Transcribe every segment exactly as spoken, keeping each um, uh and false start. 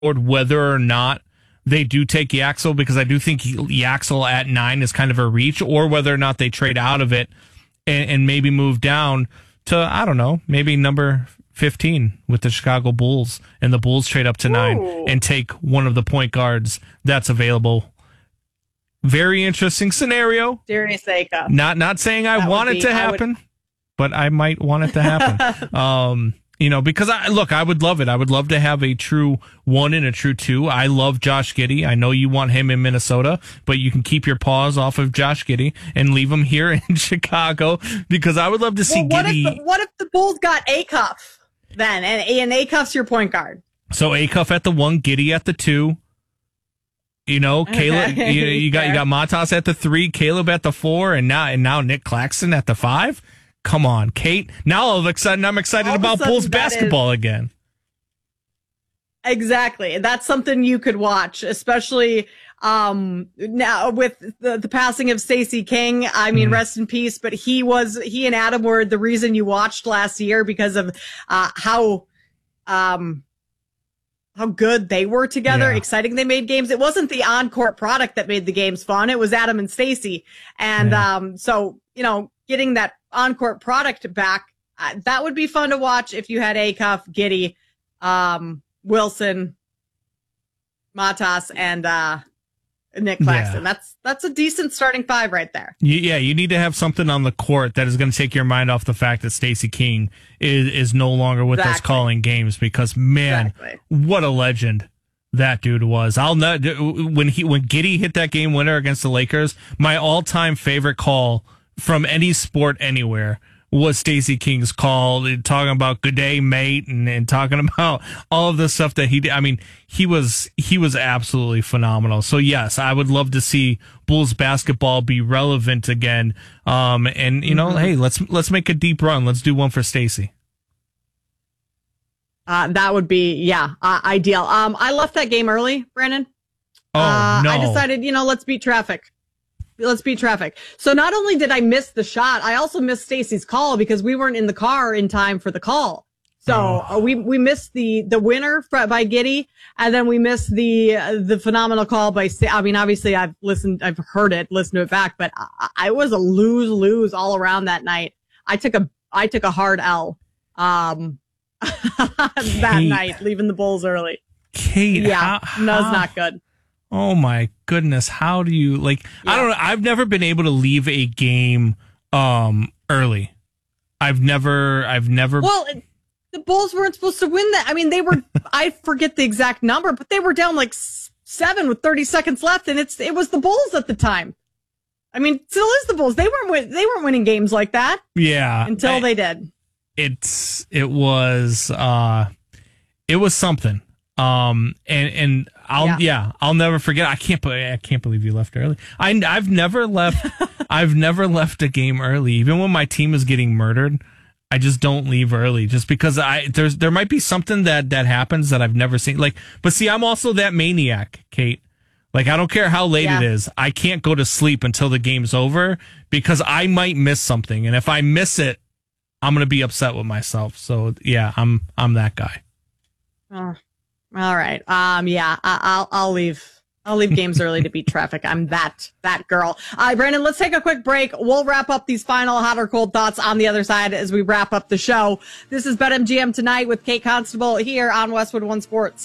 whether or not they do take Yaxel, because I do think Yaxel at nine is kind of a reach, or whether or not they trade out of it and, and maybe move down to, I don't know, maybe number fifteen with the Chicago Bulls, and the Bulls trade up to Ooh. nine and take one of the point guards that's available. Very interesting scenario. Darius Aika. Not not saying I that want it be, to happen, would... but I might want it to happen. um, you know, because I look, I would love it. I would love to have a true one and a true two. I love Josh Giddey. I know you want him in Minnesota, but you can keep your paws off of Josh Giddey and leave him here in Chicago, because I would love to see well, what Giddey. If the, what if the Bulls got Acuff then, and, and Acuff's your point guard? So Acuff at the one, Giddey at the two. You know, Caleb. you, you got you got Matas at the three, Caleb at the four, and now and now Nick Claxton at the five. Come on, Kate. Now all of a sudden I'm excited about Bulls basketball is, again. Exactly, that's something you could watch, especially um, now with the, the passing of Stacey King. I mean, mm. rest in peace. But he was he and Adam were the reason you watched last year, because of uh, how. Um, how good they were together, yeah. exciting they made games. It wasn't the on-court product that made the games fun. It was Adam and Stacey. And yeah. um, so, you know, getting that on-court product back, uh, that would be fun to watch if you had Acuff, Giddey, um, Wilson, Matas, and uh, Nick Claxton. Yeah. That's that's a decent starting five right there. Yeah, you need to have something on the court that is going to take your mind off the fact that Stacey King is, is no longer with exactly. us calling games, because, man, exactly. what a legend that dude was. I'll not when he when Giddey hit that game winner against the Lakers, my all-time favorite call from any sport anywhere was Stacey King's call, talking about good day, mate, and, and talking about all of the stuff that he did. I mean, he was he was absolutely phenomenal. So yes, I would love to see Bulls basketball be relevant again. Um, and you know, mm-hmm. hey, let's let's make a deep run. Let's do one for Stacey. Uh, that would be yeah, uh, ideal. Um, I left that game early, Brandon. Oh uh, no! I decided, you know, let's beat traffic. Let's beat traffic. So not only did I miss the shot, I also missed Stacey's call because we weren't in the car in time for the call. So oh. uh, we we missed the the winner for, by Giddey, and then we missed the uh, the phenomenal call by. I mean, obviously I've listened, I've heard it, listened to it back, but I, I was a lose lose all around that night. I took a I took a hard L um that night, leaving the Bulls early. Kate, yeah, how, no, it's how? not good. Oh my goodness. How do you like, yeah. I don't know. I've never been able to leave a game, um, early. I've never, I've never. Well, the Bulls weren't supposed to win that. I mean, they were, I forget the exact number, but they were down like seven with thirty seconds left. And it's, it was the Bulls at the time. I mean, still is the Bulls. They weren't, they weren't winning games like that. Yeah. Until I, they did. It's, it was, uh, it was something. Um, and, and I'll, yeah. yeah, I'll never forget. I can't, I can't believe you left early. I, I've never left, I've never left a game early. Even when my team is getting murdered, I just don't leave early just because I, there's, there might be something that, that happens that I've never seen. Like, but see, I'm also that maniac, Kate. Like, I don't care how late yeah. it is. I can't go to sleep until the game's over because I might miss something. And if I miss it, I'm going to be upset with myself. So yeah, I'm, I'm that guy. Oh. All right. Um. Yeah. I, I'll. I'll leave. I'll leave games early to beat traffic. I'm that that girl. All right, Brandon. Let's take a quick break. We'll wrap up these final hot or cold thoughts on the other side as we wrap up the show. This is BetMGM Tonight with Kate Constable here on Westwood One Sports.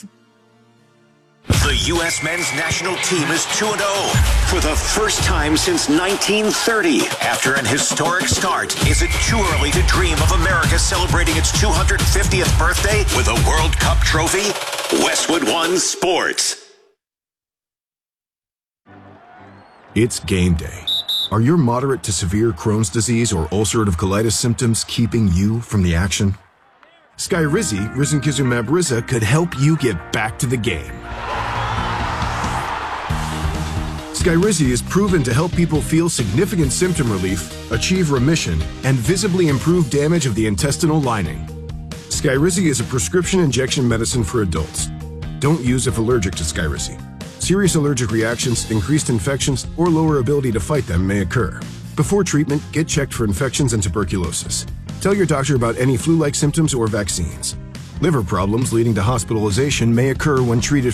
The U S men's national team is two and oh for the first time since nineteen thirty. After an historic start, is it too early to dream of America celebrating its two hundred fiftieth birthday with a World Cup trophy? Westwood One Sports. It's game day. Are your moderate to severe Crohn's disease or ulcerative colitis symptoms keeping you from the action? Skyrizi, risankizumab Riza, could help you get back to the game. Skyrizi is proven to help people feel significant symptom relief, achieve remission, and visibly improve damage of the intestinal lining. Skyrizi is a prescription injection medicine for adults. Don't use if allergic to Skyrizi. Serious allergic reactions, increased infections, or lower ability to fight them may occur. Before treatment, get checked for infections and tuberculosis. Tell your doctor about any flu-like symptoms or vaccines. Liver problems leading to hospitalization may occur when treated